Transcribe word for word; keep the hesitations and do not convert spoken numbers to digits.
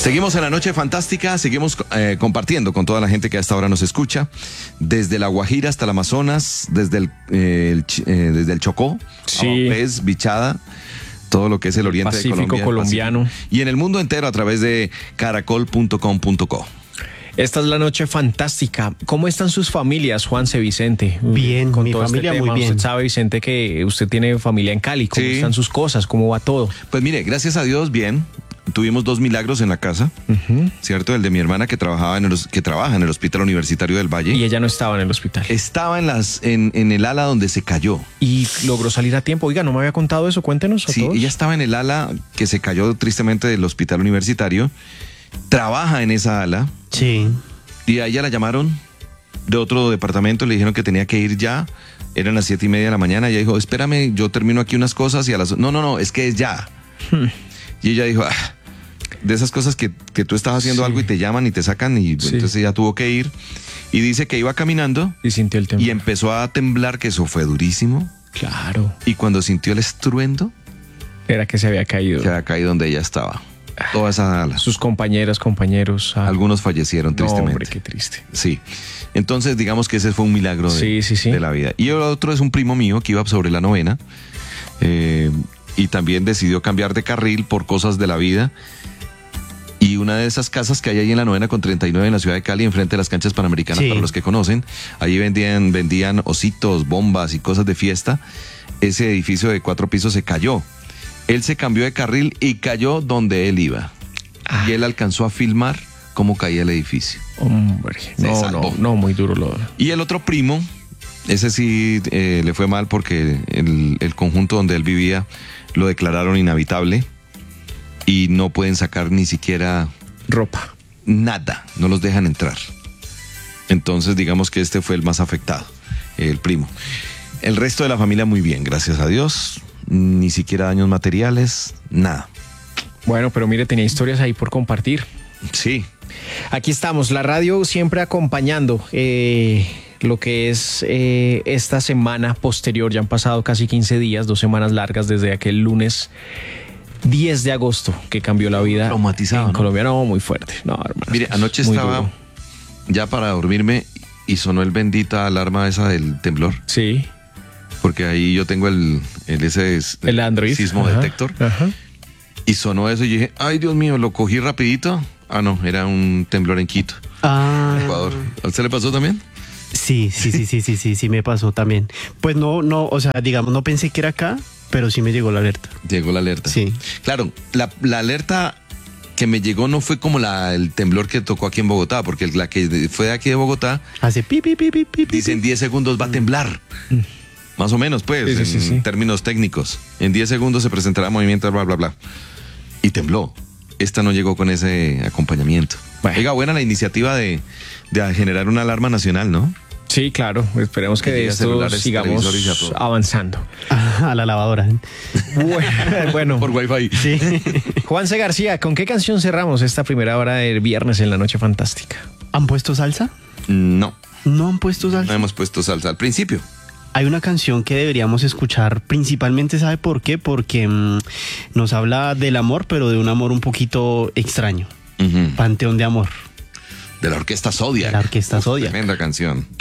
Seguimos en la noche fantástica, seguimos eh, compartiendo con toda la gente que a esta hora nos escucha, desde La Guajira hasta el Amazonas, desde el, eh, el, eh, desde el Chocó, sí. Amapés, Bichada, todo lo que es el oriente Pacífico de Colombia, colombiano. Pacífico, y en el mundo entero a través de caracol punto com punto co. Esta es la noche fantástica. ¿Cómo están sus familias, Juanse, Vicente? Bien, con mi todo familia este tema. muy bien. Usted sabe, Vicente, que usted tiene familia en Cali. ¿Cómo Sí. están sus cosas? ¿Cómo va todo? Pues mire, gracias a Dios, bien. Tuvimos dos milagros en la casa, Uh-huh. ¿cierto? El de mi hermana que trabajaba en el, que trabaja en el Hospital Universitario del Valle. Y ella no estaba en el hospital. Estaba en las en, en el ala donde se cayó. Y logró salir a tiempo. Oiga, no me había contado eso. Cuéntenos a Sí, todos. ella estaba en el ala que se cayó tristemente del Hospital Universitario. Trabaja en esa ala. Sí. Y a ella la llamaron de otro departamento, le dijeron que tenía que ir ya. Eran las siete y media de la mañana. Ella dijo, espérame, yo termino aquí unas cosas y a las... No, no, no, es que es ya. Hmm. Y ella dijo, ah, de esas cosas que, que tú estás haciendo Sí. algo y te llaman y te sacan y Sí. entonces ella tuvo que ir. Y dice que iba caminando Y sintió el temblor. y empezó a temblar, que eso fue durísimo. Claro. Y cuando sintió el estruendo, Era que se había caído. se había caído donde ella estaba. Toda esa ala. Sus compañeras, compañeros. ah, Algunos fallecieron no, tristemente. hombre, qué triste. Sí. Entonces, digamos que ese fue un milagro de, Sí, sí, sí. de la vida. Y el otro es un primo mío que iba sobre la novena eh, y también decidió cambiar de carril por cosas de la vida. Y una de esas casas que hay ahí en la novena con treinta y nueve en la ciudad de Cali, enfrente de las canchas panamericanas, Sí. para los que conocen, allí vendían, vendían ositos, bombas y cosas de fiesta. Ese edificio de cuatro pisos se cayó. Él se cambió de carril y cayó donde él iba. Ah. Y él alcanzó a filmar cómo caía el edificio. Hombre, Se no, salvó. no, no, muy duro lo. Y el otro primo, ese sí eh, le fue mal porque el, el conjunto donde él vivía lo declararon inhabitable y no pueden sacar ni siquiera Ropa. nada, no los dejan entrar. Entonces digamos que este fue el más afectado, el primo. El resto de la familia muy bien, gracias a Dios, ni siquiera daños materiales, nada. Bueno, pero mire, tenía historias ahí por compartir. Sí, Aquí estamos, la radio siempre acompañando eh, lo que es eh, esta semana posterior. Ya han pasado casi quince días, dos semanas largas desde aquel lunes diez de agosto que cambió la vida Traumatizado, en ¿no? Colombia. No, muy fuerte. No, hermano. mire, anoche muy estaba duro. ya para dormirme y sonó el bendita alarma esa del temblor. Sí, Porque ahí yo tengo el, el ese es- el Android. sismo Ajá, detector. Ajá. Y sonó eso y yo dije, ay Dios mío, lo cogí rapidito. Ah, no, era un temblor en Quito, Ah. Ecuador. ¿A usted le pasó también? Sí, sí, sí, sí, sí, sí, sí, me pasó también. Pues no, no, o sea, digamos, no pensé que era acá, pero sí me llegó la alerta. Llegó la alerta. Sí. Claro, la, la alerta que me llegó no fue como la, el temblor que tocó aquí en Bogotá, porque la que fue de aquí de Bogotá, Hace pi, pi, pi, pi, pi, pi. dice en diez segundos va a temblar. Más o menos, pues, Sí, sí, en sí, sí. términos técnicos. En diez segundos se presentará movimiento, bla, bla, bla. Y tembló. Esta no llegó con ese acompañamiento. Bueno. Oiga, buena la iniciativa de, de generar una alarma nacional, ¿no? Sí, claro. Esperemos que Que de llegue a esto celulares, sigamos televisores y a todo. avanzando. A la lavadora. Bueno, bueno. Por Wi-Fi. Sí. Juanse García, ¿con qué canción cerramos esta primera hora del viernes en la noche fantástica? ¿Han puesto salsa? No, No han puesto no salsa. hemos puesto salsa al principio. Hay una canción que deberíamos escuchar principalmente, ¿sabe por qué? Porque mm, nos habla del amor, pero de un amor un poquito extraño. Ujú. Panteón de amor. De la orquesta Zodiac. De la orquesta Uf, Zodiac. Tremenda canción.